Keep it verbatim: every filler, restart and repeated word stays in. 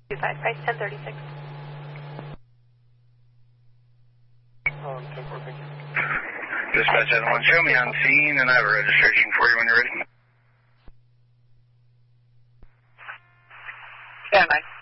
two five, price ten thirty-six. Um, ten four, thank you. Dispatch seven one, show me on scene, and I have a registration for you when you're ready. Stand by.